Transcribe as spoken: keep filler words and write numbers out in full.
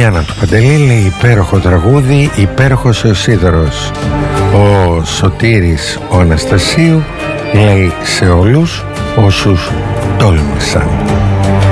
Γιάννα του Παντελή λέει υπέροχο τραγούδι, υπέροχος ο Σίδωρος. Ο Σωτήρης ο Αναστασίου λέει σε όλους όσους τόλμησαν.